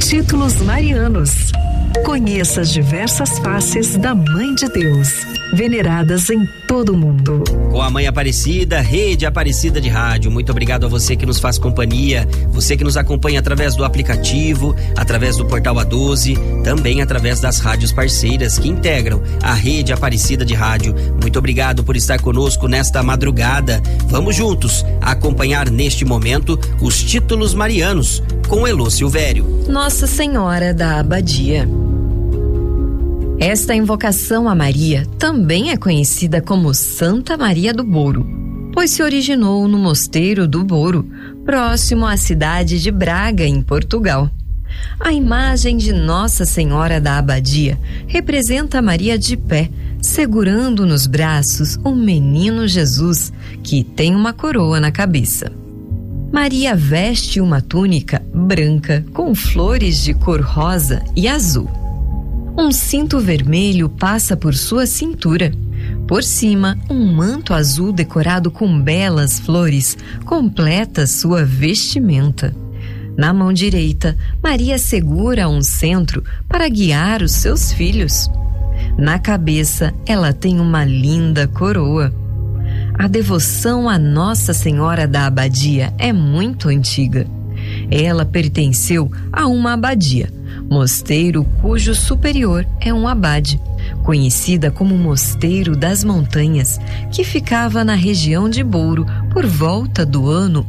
Títulos marianos. Conheça as diversas faces da Mãe de Deus, veneradas em todo o mundo. Com a Mãe Aparecida, Rede Aparecida de Rádio. Muito obrigado a você que nos faz companhia, você que nos acompanha através do aplicativo, através do portal A12, também através das rádios parceiras que integram a Rede Aparecida de Rádio. Muito obrigado por estar conosco nesta madrugada. Vamos juntos acompanhar neste momento os títulos marianos com Elô Silvério. Nossa Senhora da Abadia. Esta invocação a Maria também é conhecida como Santa Maria do Bouro, pois se originou no Mosteiro do Bouro, próximo à cidade de Braga, em Portugal. A imagem de Nossa Senhora da Abadia representa Maria de pé, segurando nos braços um menino Jesus, que tem uma coroa na cabeça. Maria veste uma túnica branca com flores de cor rosa e azul. Um cinto vermelho passa por sua cintura. Por cima, um manto azul decorado com belas flores completa sua vestimenta. Na mão direita, Maria segura um centro para guiar os seus filhos. Na cabeça, ela tem uma linda coroa. A devoção a Nossa Senhora da Abadia é muito antiga. Ela pertenceu a uma abadia, mosteiro cujo superior é um abade, conhecida como Mosteiro das Montanhas, que ficava na região de Bouro por volta do ano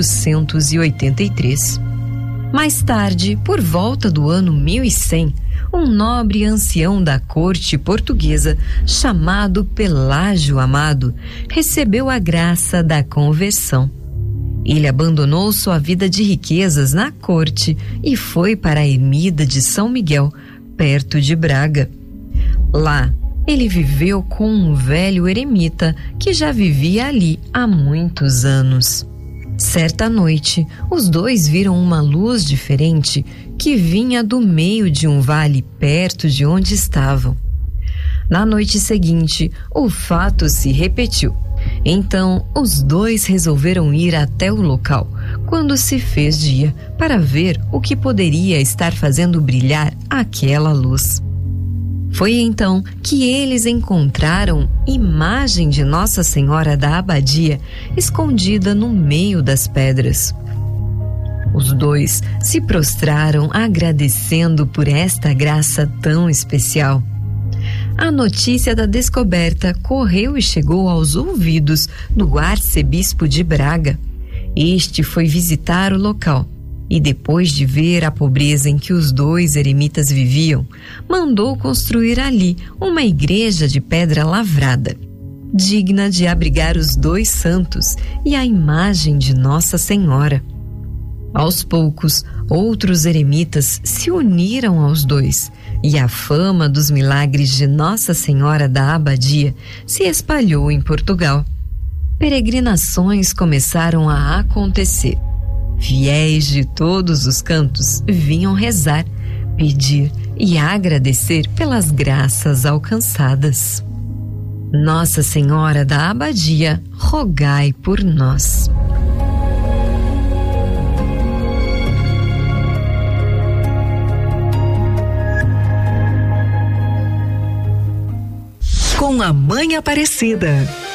883. Mais tarde, por volta do ano 1100, um nobre ancião da corte portuguesa, chamado Pelágio Amado, recebeu a graça da conversão. Ele abandonou sua vida de riquezas na corte e foi para a ermida de São Miguel, perto de Braga. Lá, ele viveu com um velho eremita que já vivia ali há muitos anos. Certa noite, os dois viram uma luz diferente que vinha do meio de um vale perto de onde estavam. Na noite seguinte, o fato se repetiu. Então, os dois resolveram ir até o local, quando se fez dia, para ver o que poderia estar fazendo brilhar aquela luz. Foi então que eles encontraram imagem de Nossa Senhora da Abadia escondida no meio das pedras. Os dois se prostraram agradecendo por esta graça tão especial. A notícia da descoberta correu e chegou aos ouvidos do arcebispo de Braga. Este foi visitar o local e, depois de ver a pobreza em que os dois eremitas viviam, mandou construir ali uma igreja de pedra lavrada, digna de abrigar os dois santos e a imagem de Nossa Senhora. Aos poucos, outros eremitas se uniram aos dois e a fama dos milagres de Nossa Senhora da Abadia se espalhou em Portugal. Peregrinações começaram a acontecer. Fiéis de todos os cantos vinham rezar, pedir e agradecer pelas graças alcançadas. Nossa Senhora da Abadia, rogai por nós. Com a Mãe Aparecida,